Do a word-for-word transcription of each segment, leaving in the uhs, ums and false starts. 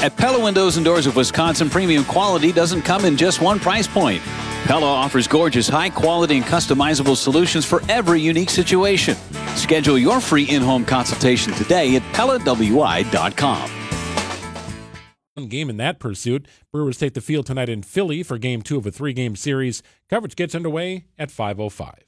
At Pella Windows and Doors of Wisconsin, premium quality doesn't come in just one price point. Pella offers gorgeous, high-quality and customizable solutions for every unique situation. Schedule your free in-home consultation today at Pella W I dot com. One game in that pursuit. Brewers take the field tonight in Philly for game two of a three-game series. Coverage gets underway at five oh five.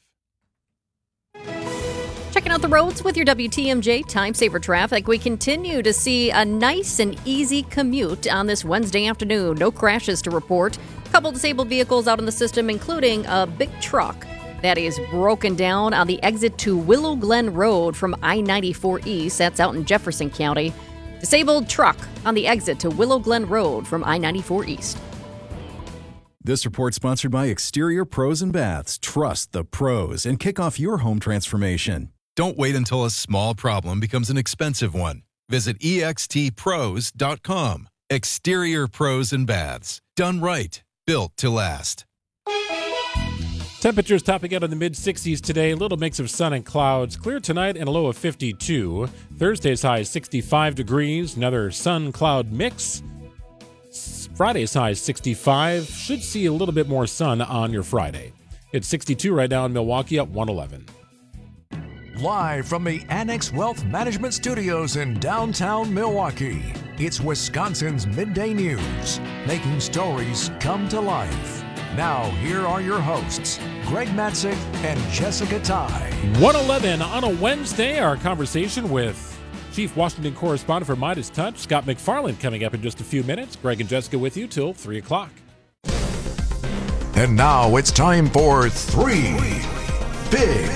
Checking out the roads with your W T M J Time Saver Traffic. We continue to see a nice and easy commute on this Wednesday afternoon. No crashes to report. A couple disabled vehicles out in the system, including a big truck that is broken down on the exit to Willow Glen Road from I ninety-four East. That's out in Jefferson County. Disabled truck on the exit to Willow Glen Road from I ninety-four East. This report sponsored by Exterior Pros and Baths. Trust the pros and kick off your home transformation. Don't wait until a small problem becomes an expensive one. Visit E X T pros dot com. Exterior Pros and Baths. Done right. Built to last. Temperatures topping out in the mid-sixties today. A little mix of sun and clouds. Clear tonight and a low of fifty-two. Thursday's high is sixty-five degrees. Another sun-cloud mix. Friday's high is sixty-five. Should see a little bit more sun on your Friday. It's sixty-two right now in Milwaukee at one eleven. Live from the Annex Wealth Management Studios in downtown Milwaukee, it's Wisconsin's Midday News, making stories come to life. Now, here are your hosts, Greg Matzik and Jessica Ty. one eleven on a Wednesday, our conversation with Chief Washington Correspondent for Midas Touch, Scott McFarland, coming up in just a few minutes. Greg and Jessica with you till three o'clock. And now it's time for Three Big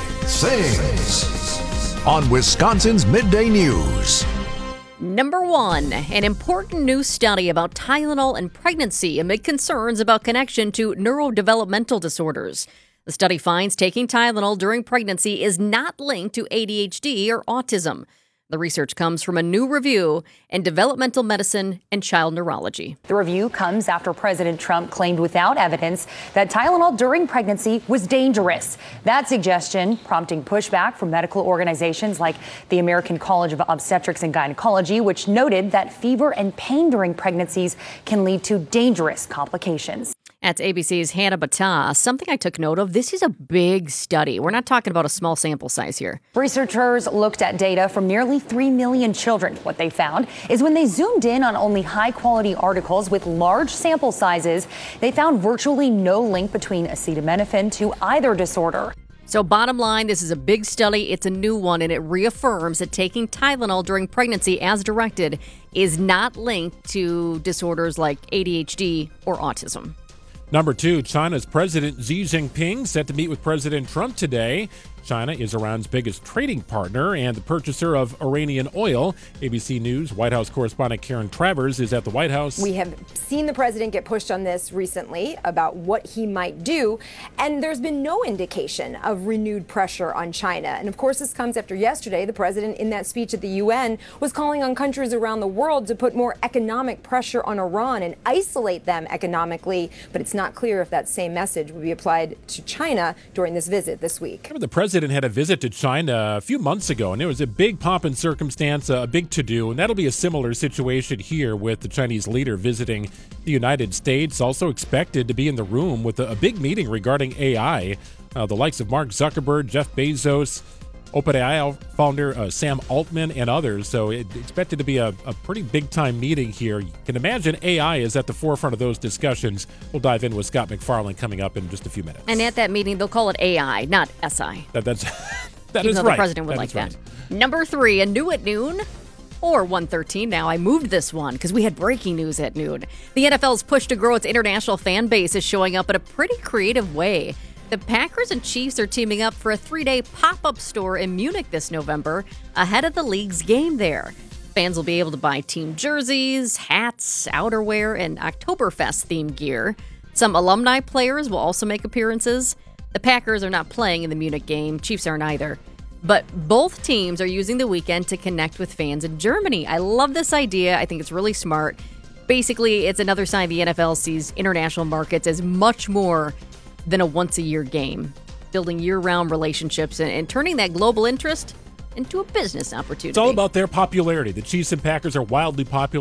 Things on Wisconsin's Midday News. Number one, an important new study about Tylenol and pregnancy amid concerns about connection to neurodevelopmental disorders. The study finds taking Tylenol during pregnancy is not linked to A D H D or autism. The research comes from a new review in developmental medicine and child neurology. The review comes after President Trump claimed without evidence that Tylenol during pregnancy was dangerous. That suggestion prompting pushback from medical organizations like the American College of Obstetrics and Gynecology, which noted that fever and pain during pregnancies can lead to dangerous complications. That's A B C's Hannah Battah. Something I took note of, this is a big study. We're not talking about a small sample size here. Researchers looked at data from nearly three million children. What they found is when they zoomed in on only high-quality articles with large sample sizes, they found virtually no link between acetaminophen to either disorder. So bottom line, this is a big study. It's a new one, and it reaffirms that taking Tylenol during pregnancy as directed is not linked to disorders like A D H D or autism. Number two, China's President Xi Jinping set to meet with President Trump today. China is Iran's biggest trading partner and the purchaser of Iranian oil. A B C News White House correspondent Karen Travers is at the White House. We have seen the president get pushed on this recently about what he might do, and there's been no indication of renewed pressure on China. And of course, this comes after yesterday, the president in that speech at the U N was calling on countries around the world to put more economic pressure on Iran and isolate them economically. But it's not clear if that same message will be applied to China during this visit this week. Remember, the president had a visit to China a few months ago, and it was a big pomp and circumstance, a big to-do, and that'll be a similar situation here with the Chinese leader visiting the United States. Also expected to be in the room with a, a big meeting regarding A I. Uh, the likes of Mark Zuckerberg, Jeff Bezos, OpenAI founder uh, Sam Altman, and others. So it expected to be a, a pretty big-time meeting here. You can imagine A I is at the forefront of those discussions. We'll dive in with Scott McFarland coming up in just a few minutes. And at that meeting, they'll call it A I, not S I. That, that's that Even is though right. The president would that like that. Right. Number three, a new at noon. Or one thirteen now. I moved this one because we had breaking news at noon. The N F L's push to grow its international fan base is showing up in a pretty creative way. The Packers and Chiefs are teaming up for a three-day pop-up store in Munich this November ahead of the league's game there. Fans will be able to buy team jerseys, hats, outerwear, and Oktoberfest-themed gear. Some alumni players will also make appearances. The Packers are not playing in the Munich game. Chiefs aren't either. But both teams are using the weekend to connect with fans in Germany. I love this idea. I think it's really smart. Basically, it's another sign the N F L sees international markets as much more than a once-a-year game, building year-round relationships and, and turning that global interest into a business opportunity. It's all about their popularity. The Chiefs and Packers are wildly popular